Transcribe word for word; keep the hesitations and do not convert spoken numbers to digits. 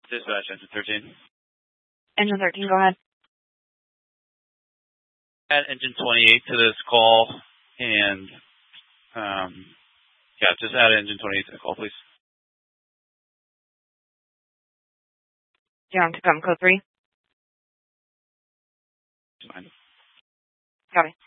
Dispatch, engine thirteen. Engine thirteen, go ahead. Add engine twenty-eight to this call, and, um, yeah, just add engine twenty-eight to the call, please. You're on to come code three. Fine. Copy.